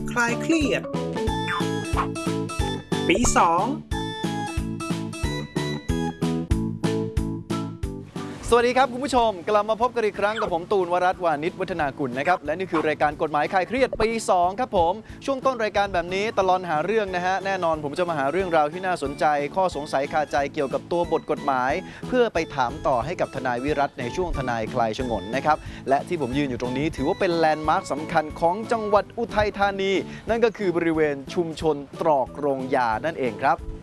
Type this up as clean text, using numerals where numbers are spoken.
คลายเครียดปี2 สวัสดีครับคุณผู้ชมกลับมาพบกันอีกครั้งกับผมตูนวรัตน์วานิชวัฒนากุลนะครับและนี่คือรายการกฎหมายคลายเครียดปี2ครับผมช่วงต้นรายการแบบนี้ตลอดหาเรื่องนะฮะแน่นอนผมจะมาหาเรื่องราวที่น่าสนใจข้อสงสัยคาใจเกี่ยวกับตัวบทกฎหมายเพื่อไปถามต่อให้กับทนายวิรัตน์ในช่วงทนายคลายฉงนนะครับและที่ผมยืนอยู่ตรงนี้ถือว่าเป็นแลนด์มาร์คสำคัญของจังหวัดอุทัยธานีนั่นก็คือบริเวณชุมชนตรอกโรงยานั่นเองครับ